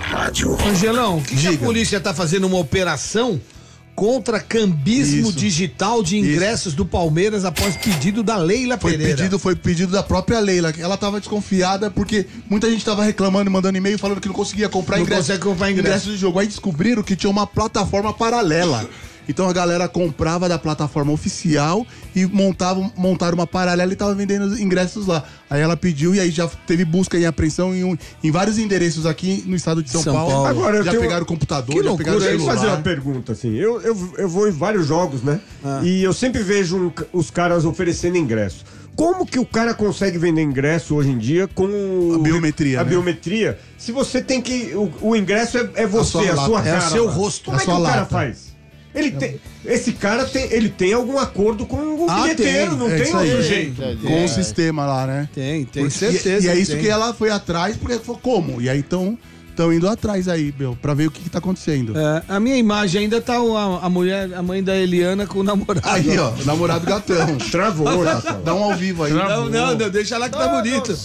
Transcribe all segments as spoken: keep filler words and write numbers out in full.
rádio. Angelão, o que, que a polícia tá fazendo uma operação contra cambismo Isso. digital de ingressos Isso. do Palmeiras após pedido da Leila foi Pereira? Pedido, foi pedido da própria Leila. Ela tava desconfiada porque muita gente tava reclamando e mandando e-mail falando que não conseguia comprar não ingresso. consegue comprar ingresso. ingresso de jogo. Aí descobriram que tinha uma plataforma paralela. Então a galera comprava da plataforma oficial e montava, montaram uma paralela e tava vendendo os ingressos lá. Aí ela pediu e aí já teve busca e apreensão em, um, em vários endereços aqui no estado de São, São Paulo. Paulo. Agora, eu já tenho... pegaram o computador, que já loucura, pegaram o celular. eu fazer uma pergunta, assim. Eu, eu, eu vou em vários jogos, né? Ah. E eu sempre vejo um, os caras oferecendo ingresso. Como que o cara consegue vender ingresso hoje em dia com a biometria? A né? biometria. Se você tem que. O, o ingresso é, é você, a sua, a sua cara. É o seu rosto. Como é que o cara faz? Ele tem, esse cara tem, ele tem algum acordo com o ah, bilheteiro, tem. não é tem outro jeito. É, com é. o sistema lá, né? Tem, tem porque, certeza. E, e é isso tem. que ela foi atrás, porque foi como? E aí então estão indo atrás aí, meu, pra ver o que, que tá acontecendo. É, a minha imagem ainda tá a, a mulher, a mãe da Eliana com o namorado. Aí, ó, o namorado gatão. Travou, Dá um ao vivo aí. Não, não, não, deixa lá que tá bonito.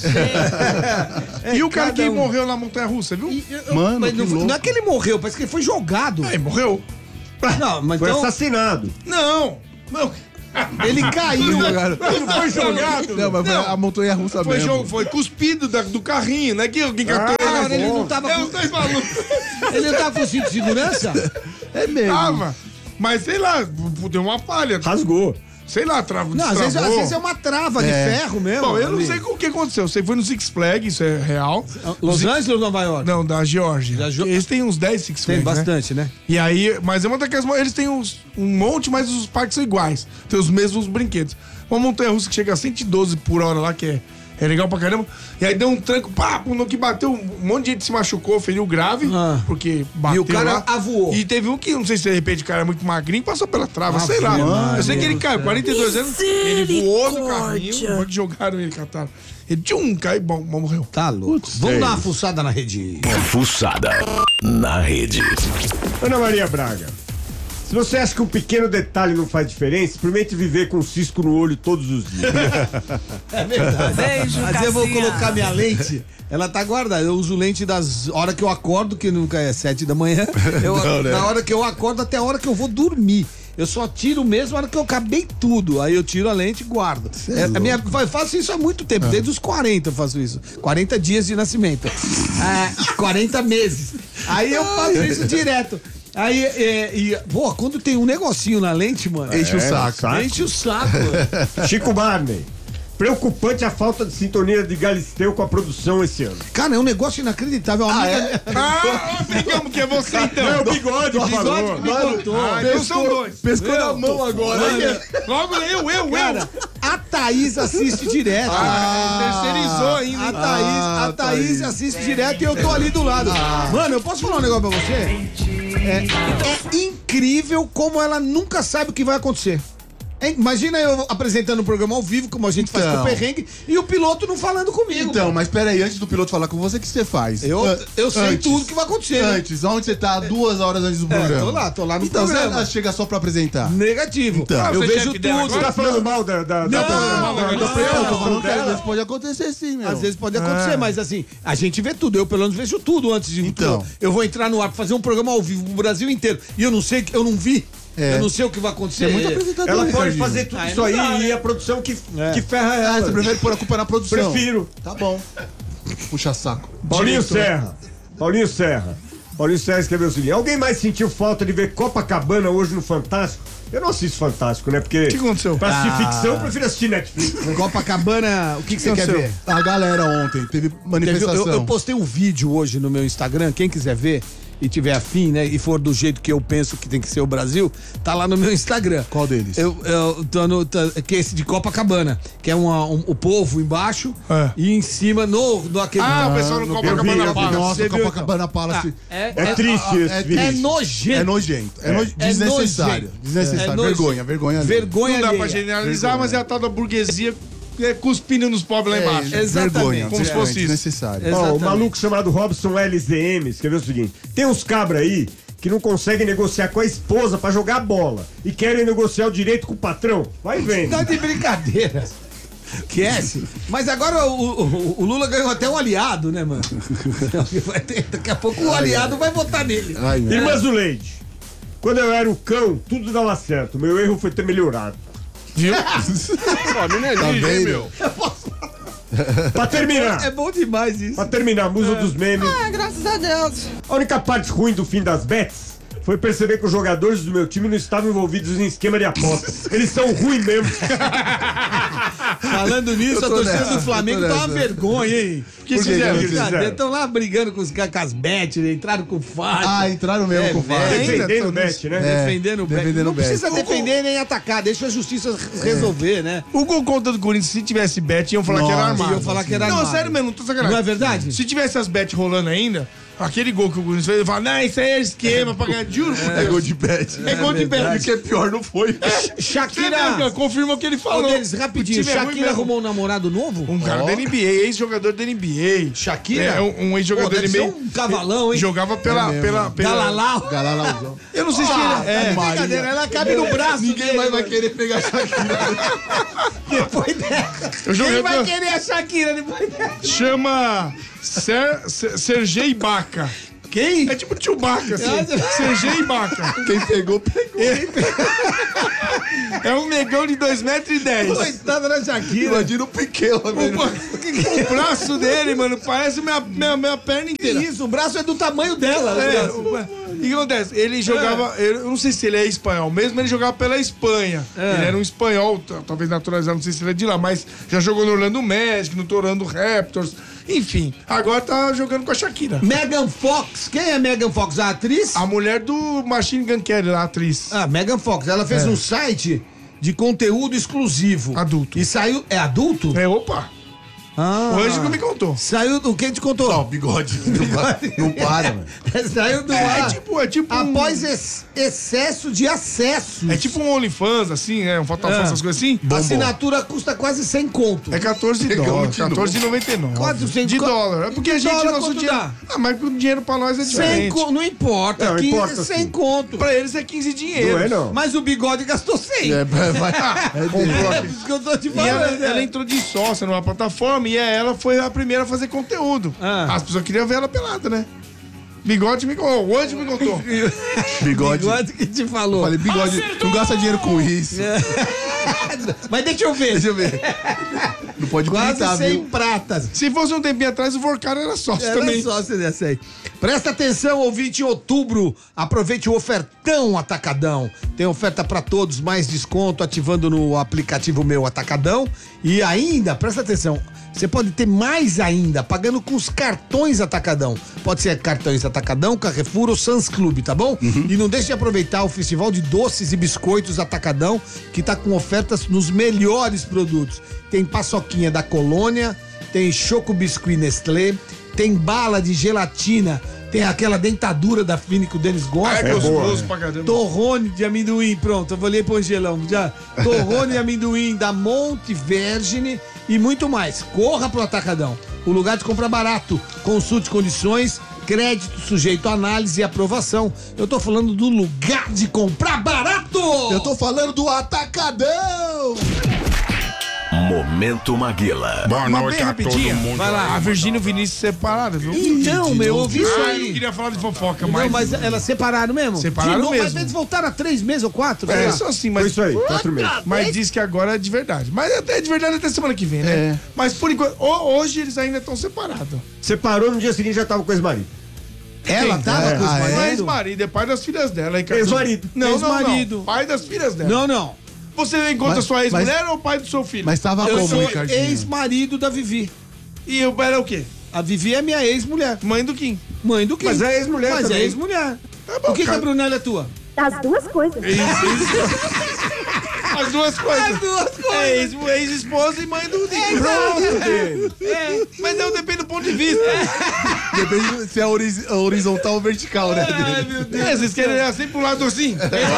É, e o cara que um... morreu na montanha-russa, viu? E, eu, Mano, mas não, louco. não é que ele morreu, parece que ele foi jogado. É, morreu. Não, mas foi então... assassinado. Não, não. Ele caiu. Não foi jogado. Não, mas não. a montanha russa foi mesmo. Jogo, foi cuspido da, do carrinho, né? Que alguém ah, cantou. Ele, ele não tava com... Ele não tava com cinto de segurança? É mesmo. Tava. Mas sei lá, deu uma falha. Rasgou. Sei lá, trava, não, às vezes, às vezes é uma trava é. de ferro mesmo. Bom, eu ali. não sei o que aconteceu. Eu sei que foi no Six Flags, isso é real. Los Six... Angeles ou Nova York? Não, da Geórgia. Da Ge... Eles têm uns dez Six Flags. Tem bastante, né? né? E aí, mas é uma daquelas. Eles têm uns, um monte, mas os parques são iguais. Tem os mesmos brinquedos. Uma montanha-russa que chega a cento e doze por hora lá, que é. É legal pra caramba. E aí deu um tranco, pá, no que bateu, um monte de gente se machucou, feriu grave, ah. porque bateu. E o cara lá. avoou. E teve um que, não sei se de repente o cara é muito magrinho, passou pela trava, ah, sei lá. Mano, eu sei que ele caiu, quarenta e dois anos, ele voou no carrinho, jogaram ele, cataram. Ele tinha um caiu, bom, morreu. Tá louco. Putz, vamos é dar uma fuçada na rede. Fuçada na rede. Ana Maria Braga. Se você acha que um pequeno detalhe não faz diferença, experimente viver com um cisco no olho todos os dias. É verdade. Beijo, Mas Cassinha. eu vou colocar minha lente. Ela tá guardada. Eu uso lente das horas que eu acordo, que nunca é sete da manhã. Eu, não, né? Na hora que eu acordo até a hora que eu vou dormir. Eu só tiro mesmo na hora que eu acabei tudo. Aí eu tiro a lente e guardo. É, a minha, eu faço isso há muito tempo, desde os quarenta eu faço isso. quarenta dias de nascimento. É, quarenta meses. Aí eu faço isso direto. Aí, é, e, pô, quando tem um negocinho na lente, mano, enche é, o saco. saco. Enche o saco. Chico Barney. Preocupante a falta de sintonia de Galisteu com a produção esse ano. Cara, é um negócio inacreditável. Ah, amiga... é? Ah, digamos que é você então. Não, o bigode, o bigode que me contou. Ah, então são dois. Pescou na mão agora. Logo eu, eu, Cara, eu. a Thaís assiste direto. Ah, terceirizou ainda. A Thaís, ah, a Thaís, Thaís assiste direto e eu tô ali do lado. Ah. Mano, eu posso falar um negócio pra você? É, é incrível como ela nunca sabe o que vai acontecer. Hein? Imagina eu apresentando o programa ao vivo, como a gente então, faz com o perrengue, e o piloto não falando comigo. Então, mano. Mas peraí, antes do piloto falar com você, o que você faz? Eu, uh, eu sei antes, tudo que vai acontecer. Antes, onde você tá? Duas horas antes do programa. É, tô lá, tô lá no então, programa. Então chega só pra apresentar. Negativo. Então, ah, eu vejo tudo. Você tá falando mal da... da, não, da, não, da, não, eu tô falando que às vezes pode acontecer sim, meu. Às vezes pode acontecer, é. mas assim, a gente vê tudo. Eu pelo menos vejo tudo antes de... Então. Eu vou entrar no ar, fazer um programa ao vivo pro Brasil inteiro, e eu não sei, eu não vi. É. Eu não sei o que vai acontecer. É muito apresentador. Ela pode Ricardinho. fazer tudo ah, isso aí dá, e né? a produção que, é. que ferra ela. Ah, você prefere pôr a culpa na produção? Prefiro. Tá bom. Puxa saco. Paulinho Direito. Serra. Paulinho Serra. Paulinho Serra escreveu o seguinte: alguém mais sentiu falta de ver Copacabana hoje no Fantástico? Eu não assisto Fantástico, né? Porque. O que aconteceu? Pra assistir Ah. ficção, eu prefiro assistir Netflix. Né? Copacabana, o que, que você quer ver? A galera ontem teve manifestação. Eu, eu postei um vídeo hoje no meu Instagram, quem quiser ver e tiver afim, né, e for do jeito que eu penso que tem que ser o Brasil, tá lá no meu Instagram. Qual deles? Eu, eu tô no, tá, que é esse de Copacabana, que é uma, um, o povo embaixo é. e em cima no, no aquele... Ah, o pessoal no Copacabana Palace. Nossa, Copacabana Palace. Ah, é, É, é triste esse é, vídeo. é nojento. É nojento. É, no, é desnecessário. nojento. Desnecessário. É nojento. Vergonha, vergonha. ali. Vergonha Não dá alheia. pra generalizar, Vergonha. mas é a tal da burguesia é, cuspindo nos pobres lá embaixo. É, Exatamente. vergonha. Como se fosse isso. Desnecessário. É. Ó, o Exatamente. maluco chamado Robson L Z M escreveu o seguinte: tem uns cabra aí que não conseguem negociar com a esposa pra jogar bola e querem negociar o direito com o patrão. Vai vendo. Tá de brincadeira. Esquece. Mas agora o, o- o Lula ganhou até um aliado, né, mano? Vai ter- Daqui a pouco o aliado vai votar nele. Ai, meu. Irmã Zuleide, quando eu era o cão, tudo dava certo. Meu erro foi ter melhorado. Viu? Tá vendo? Pra terminar, É bom demais isso. pra terminar, musa dos memes. Ah, graças a Deus. A única parte ruim do fim das bets foi perceber que os jogadores do meu time não estavam envolvidos em esquema de apostas. Eles são ruins mesmo. Falando nisso, a tô torcida nessa, do Flamengo eu tô tá uma nessa. vergonha, hein? O que Por vocês quê? fizeram? O que vocês fizeram? Estão lá brigando com os com as bets, né? Entraram com faixa. Ah, entraram mesmo É, com o VAR. velho. Defendendo o Ainda bet, né? É, defendendo o bet. defendendo Não o bet. precisa defender nem atacar, deixa a justiça resolver, né? O gol contra do Corinthians, se tivesse bet, iam falar que era Nossa, armado. iam falar que era Não, armado. sério mesmo, não tô sacanagem. Não é verdade? Se tivesse as bets rolando ainda, aquele gol que o Corinthians fez, ele fala, não, isso aí é esquema pra ganhar. Juro por É Deus. gol de bet. É gol de bet. E o que é pior, não foi. Shakira. Você confirma o que ele Ô, falou. Denis, rapidinho, O time é ruim Shakira mesmo. arrumou um namorado novo? Um cara da N B A, ex-jogador da N B A. Shakira? É, um, um ex-jogador Pô, da deve N B A. ser um cavalão, hein? Jogava pela. É mesmo. pela, pela Galalau. Galalauzão. Eu não sei se Ah, ele. É, tá brincadeira, ela cabe no braço Ninguém dele, mais vai mano. querer pegar a Shakira. Depois dessa. Eu joguei Quem vai pra- querer a Shakira depois dessa? chama Ser, Ser, Sergei Baca. Quem? É tipo Chewbacca, assim. Sergei Baca. Quem pegou, pegou. É um negão de dois metros e dez. Coitada da Shakira. Imagina o Piquet lá, O, velho. ba- o braço dele, mano, parece minha, minha, minha perna Que inteira. isso? O braço é do tamanho dela. o É, braço. o- e o que acontece? Ele jogava. Eu não sei se ele é espanhol mesmo, ele jogava pela Espanha. É. Ele era um espanhol, t- talvez naturalizado, não sei se ele é de lá, mas já jogou no Orlando Magic, no Toronto Raptors. Enfim, agora tá jogando com a Shakira. Megan Fox. Quem é Megan Fox? A atriz? A mulher do Machine Gun Kelly, a atriz. Ah, Megan Fox. Ela fez um site de conteúdo exclusivo. Adulto. E saiu... É adulto? É, opa. Ah. O Anjo que me contou. Saiu do... Quem te contou? Não, bigode. Não para, não para, mano. Saiu do É, é ar. tipo, é tipo. um- Após ex- excesso de acesso. É tipo um OnlyFans, assim, é, um Fotofans, É. essas coisas assim. A assinatura custa quase cem conto. É quatorze dólares, de novo. quatorze e noventa e nove. quatrocentos de co- dólar. É porque a de gente, dólar nosso quanto dinheiro... dá? Ah, mas o dinheiro pra nós é cem diferente. conto. Não importa. Não, quinze, importa, cem sim. conto. Pra eles é quinze dinheiros. Não é, não. Mas o bigode gastou cem. É, vai, vai. É dele. É por isso que eu tô te E ela, falando. ela né? entrou de sócia numa plataforma e ela foi a primeira a fazer conteúdo. Ah. As pessoas queriam ver ela pelada, né? Bigode me contou. O Anjo me contou. Bigode. Bigode que te falou. Falei, bigode, não gasta dinheiro com isso. Mas deixa eu ver. Deixa eu ver. Não pode Quase gritar, cem viu? pratas. Se fosse um tempinho atrás, o Vorcaro era sócio Era também. sócio dessa aí. Presta atenção, ouvinte, em outubro. Aproveite o ofertão Atacadão. Tem oferta pra todos, mais desconto ativando no aplicativo Meu Atacadão. E ainda, presta atenção, você pode ter mais ainda pagando com os cartões Atacadão. Pode ser cartões Atacadão, Carrefour ou Sans Clube, tá bom? E não deixe de aproveitar o Festival de Doces e Biscoitos Atacadão, que tá com ofertas nos melhores produtos. Tem paçoquinha da Colônia, tem Choco Biscuit Nestlé, tem bala de gelatina, tem aquela dentadura da Fini que o Denis gosta. É gostoso pra caramba. Torrone de amendoim, pronto, eu vou ler pro Angelão já. Torrone de amendoim da Monte Vergine e muito mais. Corra pro Atacadão, o lugar de comprar barato. Consulte condições, crédito sujeito a análise e aprovação. Eu tô falando do lugar de comprar barato! Eu tô falando do Atacadão! Momento Maguila. Boa Uma noite bem a todo rapidinha. mundo. Vai lá, aí, a Virgínia e o Vinícius separaram, viu? Então, meu, eu ouvi isso Ah, eu não aí. queria falar de fofoca, Não, mas... mas elas separaram mesmo? Separaram De novo, mesmo. Mas eles voltaram a três meses ou quatro? sei É, lá. só assim, Foi mas... isso aí, quatro meses. Mas diz que agora é de verdade. Mas até é de verdade até semana que vem, né? É. Mas por enquanto, ho- hoje eles ainda estão separados. Separou, no dia seguinte já tava com o ex-marido. Ela Quem? tava É, com os ah, é? Não é maridos? ex-marido, é pai das filhas dela. hein, cara? Ex-marido. Não, não, Ex-marido. não. Pai das filhas dela. Não, não. Você encontra Mas- sua ex-mulher mas- ou o pai do seu filho? Mas tava Eu como, sou Ricardinho? ex-marido da Vivi. E eu era o quê? A Vivi é minha ex-mulher. Mãe do Kim. Mãe do Kim. Mas é ex-mulher Mas também. é ex-mulher. Tá bom, O que, que cara. a Brunella é tua? As duas coisas. Isso, isso. As duas coisas. As duas coisas. É ex- ex-esposa e mãe do Nick. Pronto. É, mas eu dependo do ponto de vista. Depende se é horiz- horizontal ou vertical, né? Ai, meu Deus. É, vocês querem olhar sempre pro lado assim?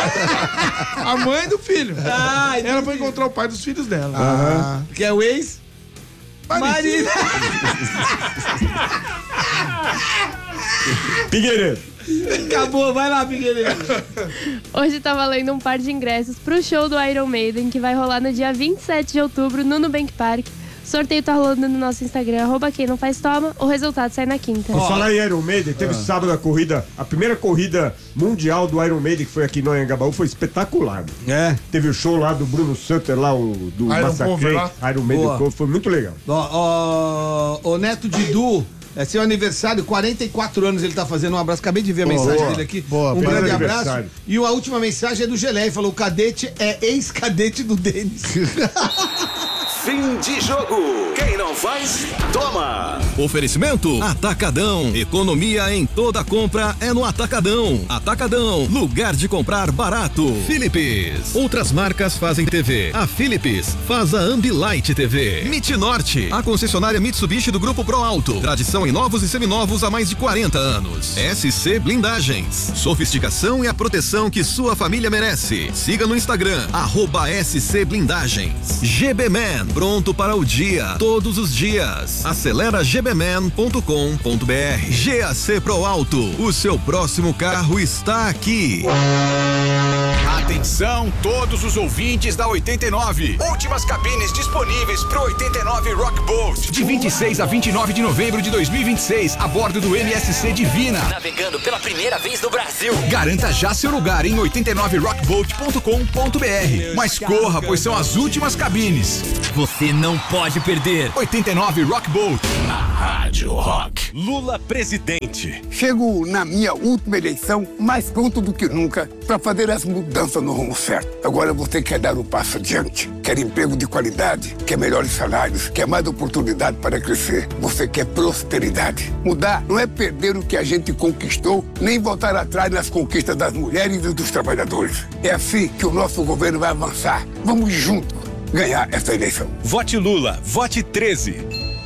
A mãe do filho. Ai, Ela foi encontrar o pai dos filhos dela. Ah. Que é o ex? Marido. Marido. Figueiredo, Acabou, vai lá, Figueiredo. Hoje tá valendo um par de ingressos pro show do Iron Maiden, que vai rolar no dia vinte e sete de outubro no Nubank Park. O sorteio tá rolando no nosso Instagram, arroba quem não faz toma. O resultado sai na quinta. Vou falar em Iron Maiden, teve sábado a corrida, a primeira corrida mundial do Iron Maiden, que foi aqui no Anhangabaú, foi espetacular. É. Teve o show lá do Bruno Sutter, lá, o do Iron Massacre, Cover lá? Iron Maiden Boa. Cover, foi muito legal. Ó, ó, o Neto Didu, é seu aniversário, quarenta e quatro anos ele tá fazendo. Um abraço, acabei de ver a mensagem boa, dele aqui. boa, um feliz grande aniversário. abraço. E a última mensagem é do Gelé, falou: o cadete é ex-cadete do Denis. Fim de jogo. Quem não faz, toma. Oferecimento Atacadão. Economia em toda compra é no Atacadão. Atacadão, lugar de comprar barato. Philips. Outras marcas fazem T V. A Philips faz a Ambilight T V. Mitnorte, a concessionária Mitsubishi do Grupo Pro Alto. Tradição em novos e seminovos há mais de quarenta anos. S C Blindagens. Sofisticação e a proteção que sua família merece. Siga no Instagram, arroba S C Blindagens. G B Man, pronto para o dia, todos os dias. Acelera g b man ponto com ponto b r. G A C Pro Alto, o seu próximo carro está aqui. Atenção, todos os ouvintes da oitenta e nove. Últimas cabines disponíveis pro oitenta e nove Rock Boat. De vinte e seis a vinte e nove de novembro de dois mil e vinte e seis, a bordo do M S C Divina. Navegando pela primeira vez no Brasil. Garanta já seu lugar em oitenta e nove rock boat ponto com ponto b r. Mas corra, pois são as últimas cabines. Você não pode perder. oitenta e nove Rock Boat. Rádio Rock. Lula presidente. Chego na minha última eleição mais pronto do que nunca para fazer as mudanças no rumo certo. Agora você quer dar um passo adiante, quer emprego de qualidade, quer melhores salários, quer mais oportunidade para crescer. Você quer prosperidade. Mudar não é perder o que a gente conquistou, nem voltar atrás nas conquistas das mulheres e dos trabalhadores. É assim que o nosso governo vai avançar. Vamos juntos ganhar essa eleição. Vote Lula, vote treze.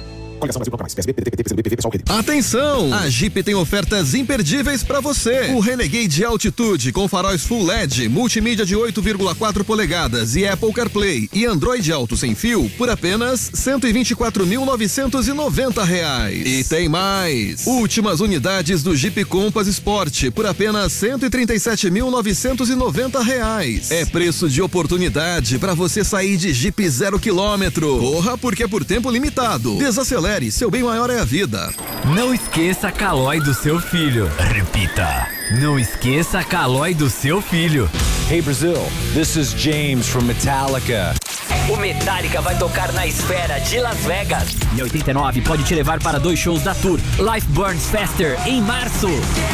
Atenção! A Jeep tem ofertas imperdíveis para você. O Renegade Altitude com faróis Full L E D, multimídia de oito vírgula quatro polegadas e Apple CarPlay e Android Auto sem fio por apenas cento e vinte e quatro mil novecentos e noventa reais. E tem mais! Últimas unidades do Jeep Compass Sport por apenas cento e trinta e sete mil novecentos e noventa reais. É preço de oportunidade para você sair de Jeep zero quilômetro. Corra porque é por tempo limitado. Desacelere. Seu bem maior é a vida. Não esqueça a Calói do seu filho. Repita. Não esqueça a Calói do seu filho. Hey Brazil, this is James from Metallica. O Metallica vai tocar na Esfera de Las Vegas. E oitenta e nove pode te levar para dois shows da tour Life Burns Faster em março.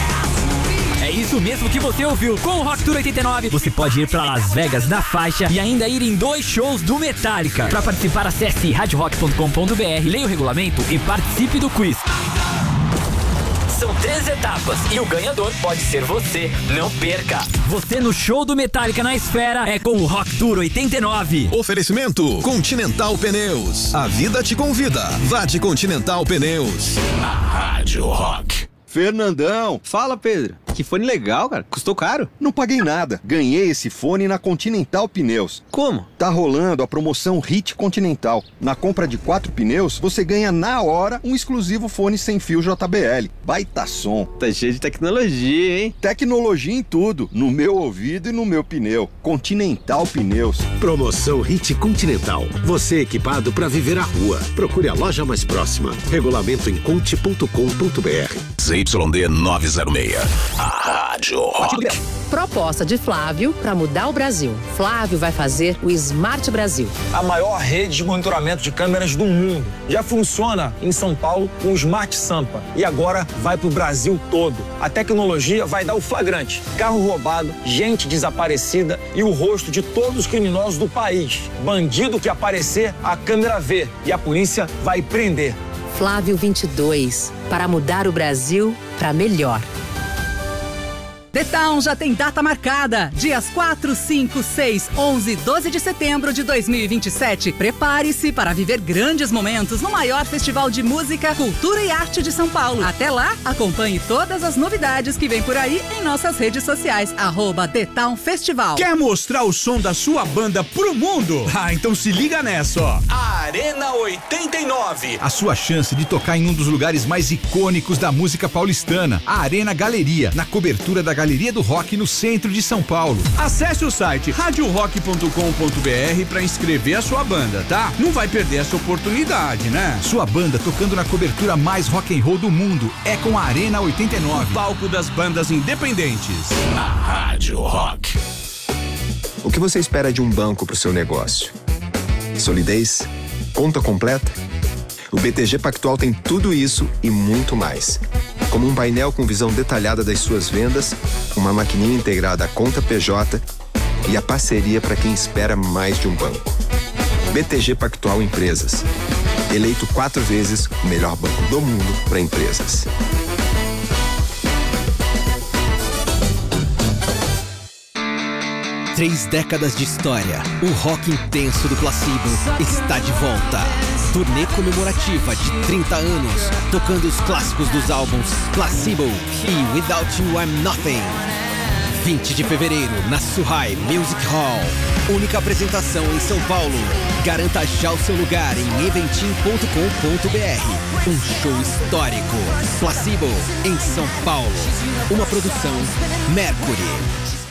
É isso mesmo que você ouviu. Com o Rock Tour oitenta e nove, você pode ir para Las Vegas na faixa e ainda ir em dois shows do Metallica. Para participar, acesse rádio rock ponto com ponto b r, leia o regulamento e participe do quiz. São três etapas e o ganhador pode ser você. Não perca. Você no show do Metallica na Esfera é com o Rock Tour oitenta e nove. Oferecimento Continental Pneus. A vida te convida. Vá de Continental Pneus. Rádio Rock. Fernandão, fala Pedro, que fone legal, cara, custou caro? Não paguei nada, ganhei esse fone na Continental Pneus. Como? Tá rolando a promoção Hit Continental. Na compra de quatro pneus, você ganha na hora um exclusivo fone sem fio J B L. Baita som. Tá cheio de tecnologia, hein? Tecnologia em tudo, no meu ouvido e no meu pneu. Continental Pneus. Promoção Hit Continental. Você equipado para viver a rua. Procure a loja mais próxima. Regulamento em conte ponto com ponto b r. Z Y D novecentos e seis. A Rádio Rock. Proposta de Flávio para mudar o Brasil. Flávio vai fazer o Smart Brasil. A maior rede de monitoramento de câmeras do mundo. Já funciona em São Paulo com o Smart Sampa. E agora vai para o Brasil todo. A tecnologia vai dar o flagrante. Carro roubado, gente desaparecida e o rosto de todos os criminosos do país. Bandido que aparecer, a câmera vê. E a polícia vai prender. Flávio vinte e dois, para mudar o Brasil para melhor. The Town já tem data marcada. Dias quatro, cinco, seis, onze e doze de setembro de dois mil e vinte e sete. Prepare-se para viver grandes momentos no maior festival de música, cultura e arte de São Paulo. Até lá, acompanhe todas as novidades que vem por aí em nossas redes sociais. Arroba The Town Festival. Quer mostrar o som da sua banda pro mundo? Ah, então se liga nessa, ó. Arena oitenta e nove. A sua chance de tocar em um dos lugares mais icônicos da música paulistana, a Arena Galeria, na cobertura da Galeria do Rock no centro de São Paulo. Acesse o site rádio rock ponto com ponto b r para inscrever a sua banda, tá? Não vai perder essa oportunidade, né? Sua banda tocando na cobertura mais rock and roll do mundo é com a Arena oitenta e nove. O palco das bandas independentes. A Rádio Rock. O que você espera de um banco para o seu negócio? Solidez? Conta completa? O B T G Pactual tem tudo isso e muito mais. Como um painel com visão detalhada das suas vendas, uma maquininha integrada à conta P J e a parceria para quem espera mais de um banco. B T G Pactual Empresas. Eleito quatro vezes o melhor banco do mundo para empresas. Três décadas de história. O rock intenso do Placebo está de volta. Turnê comemorativa de trinta anos, tocando os clássicos dos álbuns Placebo e Without You I'm Nothing. vinte de fevereiro, na Suhai Music Hall. Única apresentação em São Paulo. Garanta já o seu lugar em eventim ponto com ponto b r. Um show histórico. Placebo, em São Paulo. Uma produção Mercury.